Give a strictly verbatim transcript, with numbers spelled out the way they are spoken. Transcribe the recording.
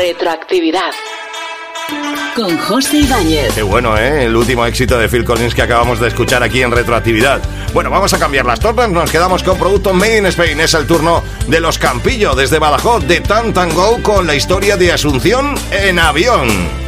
Retroactividad. Con José Ibáñez. Qué bueno, ¿eh? El último éxito de Phil Collins que acabamos de escuchar aquí en Retroactividad. Bueno, vamos a cambiar las tornas. Nos quedamos con producto Made in Spain. Es el turno de los Campillo desde Badajoz, de Tan Tan Go, con la historia de Asunción en avión.